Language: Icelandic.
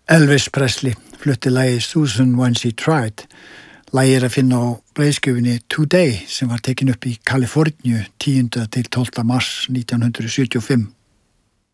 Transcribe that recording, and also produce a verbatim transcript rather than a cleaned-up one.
Elvis Presley flutti lagið Susan When She Tried. Lagið er að finna á breiðskjöfinni Today sem var tekin upp í Kaliforníu tíunda til tólfta mars nítján hundrað sjötíu og fimm.